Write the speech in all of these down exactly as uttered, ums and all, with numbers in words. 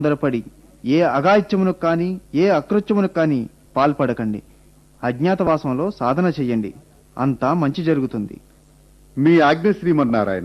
తొందరపడి ఏ అగాయిత్యమునకు కాని ఏ అకృత్యమునకు కాని పాల్పడకండి. అజ్ఞాతవాసంలో సాధన చెయ్యండి, అంతా మంచి జరుగుతుంది. మీ ఆజ్ఞ శ్రీమన్నారాయణ.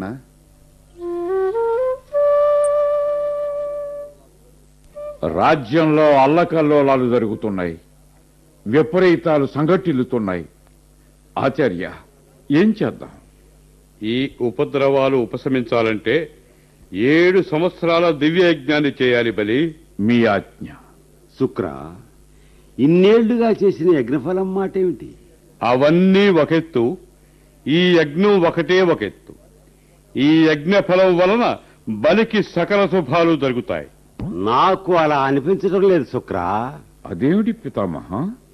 రాజ్యంలో అల్లకల్లోలాలు జరుగుతున్నాయి, విపరీతాలు సంఘటిల్లుతున్నాయి. ఆచార్య, ఏం చేద్దాం? ఈ ఉపద్రవాలు ఉపశమించాలంటే ఏడు సంవత్సరాల దివ్యయజ్ఞాన్ని చేయాలి బలి. మీ ఆజ్ఞ. శుక్ర, ఇన్నేళ్లుగా చేసిన యజ్ఞఫలం మాటేమిటి? అవన్నీ ఒకెత్తు, ఈ యజ్ఞం ఒకటే ఒకెత్తు. ఈ యజ్ఞ ఫలం వలన బలికి సకల శుభాలు జరుగుతాయి. నాకు అలా అనిపించడం లేదు శుక్ర. అదేమిటి పితామహ?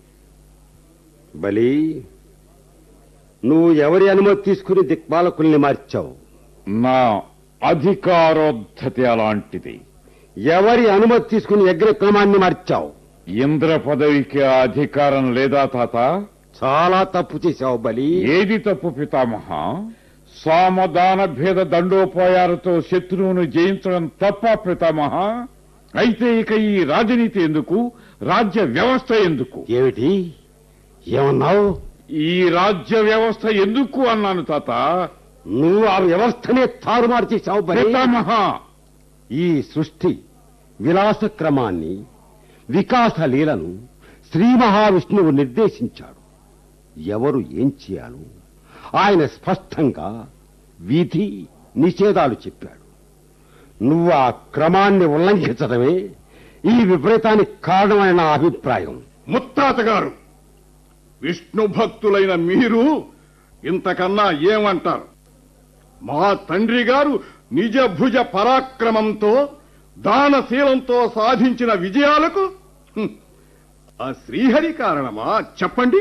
బలి, నువ్వు ఎవరి అనుమతి తీసుకుని దిక్పాలకుల్ని మార్చావు? నా అధికారోద్ధతి అలాంటిది. ఎవరి అనుమతి తీసుకుని యజ్ఞక్రమాన్ని మార్చావు? ఇంద్ర పదవికి అధికారం లేదా తాత? చాలా తప్పు చేశావు బలి. ఏది తప్పు పితామహ? సామదాన భేద దండోపాయాలతో శత్రువును జయించడం తప్ప పితామహ? అయితే ఇక ఈ రాజనీతి ఎందుకు, రాజ్య వ్యవస్థ ఎందుకు? ఏమిటి ఏమన్నావు? ఈ రాజ్య వ్యవస్థ ఎందుకు అన్నాను తాత. నువ్వు ఆ వ్యవస్థనే తారుమారు చేశావు బలి. పితామహ, ఈ సృష్టి విలాస క్రమాన్ని, వికాస లీలను శ్రీ మహావిష్ణువు నిర్దేశించాడు. ఎవరు ఏం చేయాలో ఆయన స్పష్టంగా విధి నిషేధాలు చెప్పాడు. నువ్వు ఆ క్రమాన్ని ఉల్లంఘించడమే ఈ విపరీతానికి కారణమైన నా అభిప్రాయం. ముత్తాత గారు, విష్ణు భక్తులైన మీరు ఇంతకన్నా ఏమంటారు? మా తండ్రి గారు నిజ భుజ పరాక్రమంతో దానశీలంతో సాధించిన విజయాలకు హ్మ్, ఆ శ్రీహరి కారణమా చెప్పండి?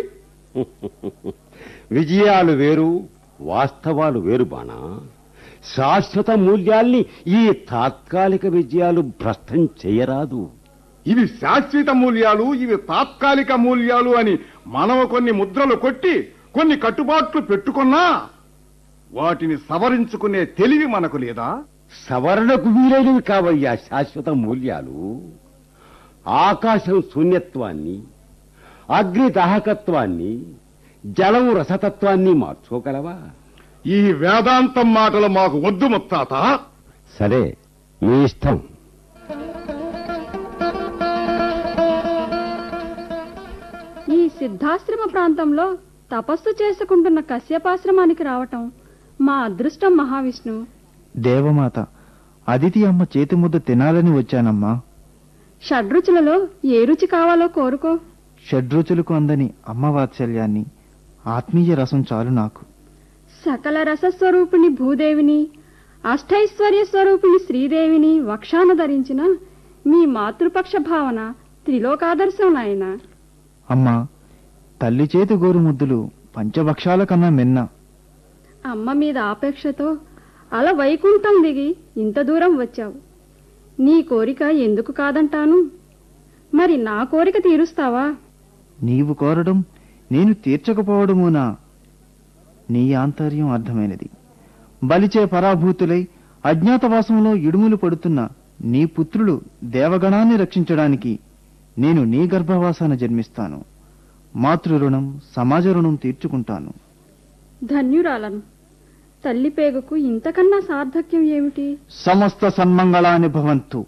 విజయాలు వేరు, వాస్తవాలు వేరు బాణా. శాశ్వత మూల్యాల్ని ఈ తాత్కాలిక విజయాలు భ్రష్టం చేయరాదు. ఇవి శాశ్వత మూల్యాలు, ఇవి తాత్కాలిక మూల్యాలు అని మనం కొన్ని ముద్రలు కొట్టి కొన్ని కట్టుబాట్లు పెట్టుకున్నా వాటిని సవరించుకునే తెలివి మనకు లేదా? సవరణకు వీలైనవి కావయ్యా శాశ్వత మూల్యాలు. ఆకాశం శూన్యత్వాన్ని, అగ్ని దాహకత్వాన్ని, జలం రసతత్వాన్ని మార్చుకోగలవా? ఈ వేదాంతం మాటలు మాకు వద్దు ముత్తాత. సరే, మీ ఇష్టం. ఈ సిద్ధాశ్రమ ప్రాంతంలో తపస్సు చేసుకుంటున్న కశ్యపాశ్రమానికి రావటం మా అదృష్టం మహావిష్ణు. దేవమాత, అదితి అమ్మ చేతి ముద్ద తినాలని వచ్చానమ్మా. షడ్రుచులలో ఏ రుచి కావాలో కోరుకో. షడ్రుచులకు అందని అమ్మ వాత్సల్యాన్ని, ఆత్మీయ రసం చాలు నాకు. సకల రసస్వరూపిణి భూదేవిని, అష్టైశ్వర్య స్వరూపిణి శ్రీదేవిని వక్షాన ధరించిన మీ మాతృపక్ష భావన త్రిలోకాదర్శం నాయన. అమ్మా, తల్లి చేతి గోరు ముద్దులు పంచభక్షాల కన్నా మిన్న. అమ్మ మీద ఆపేక్షతో అలా వైకుంఠం దిగి ఇంత దూరం వచ్చావు. నీ కోరిక ఎందుకు కాదంటాను? మరి నా కోరిక తీరుస్తావా? నీవు కోరడం నేను తీర్చకపోవడమునా? నీ ఆంతర్యం అర్థమైనది. బలిచే పరాభూతులై అజ్ఞాతవాసంలో ఇడుములు పడుతున్న నీ పుత్రులు దేవగణాన్ని రక్షించడానికి నేను నీ గర్భవాసాన జన్మిస్తాను. మాతృరుణం, సమాజ రుణం తీర్చుకుంటాను. ధన్యురాలను. తల్లి పేగుకు ఇంతకన్నా సార్థక్యం ఏమిటి? సమస్త సన్మంగళాని భవంతు.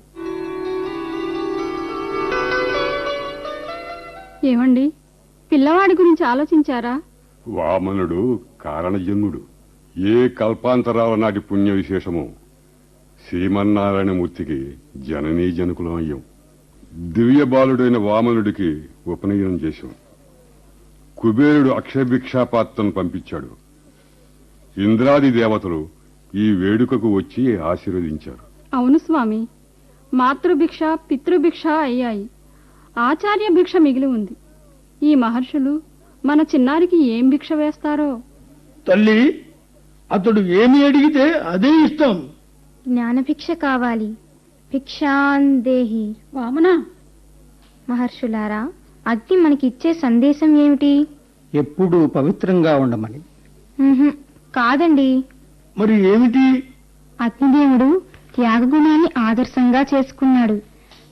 ఏమండి, పిల్లవాడి గురించి ఆలోచించారా? వామనుడు కారణజన్ముడు. ఏ కల్పాంతరాల నాటి పుణ్య విశేషమో శ్రీమన్నారాయణమూర్తికి జననీ జనకులం అయ్యాం. దివ్య బాలుడైన వామనుడికి ఉపనయనం చేశాం. కుబేరుడు అక్షయభిక్షాపాత్రను పంపించాడు. ఇంద్రాది దేవతలు ఈ వేడుకకు వచ్చి ఆశీర్వదించారు. అవును స్వామి, మాతృభిక్ష పితృభిక్ష అయ్యాయి. ఆచార్య భిక్ష మిగిలి ఉంది. ఈ మహర్షులు మన చిన్నారికి ఏం భిక్ష వేస్తారో. తల్లి, అతడు ఏమి అడిగితే అదే ఇస్తాం. జ్ఞానభిక్ష కావాలి. భిక్షాందేహి. వామనా, మహర్షులారా, అగ్ని మనకిచ్చే సందేశం ఏమిటి? ఎప్పుడూ పవిత్రంగా ఉండమని. ఉహుం, కాదండి. మరి ఏమిటి? అగ్నిదేవుడు త్యాగగుణాన్ని ఆదర్శంగా చేసుకున్నాడు.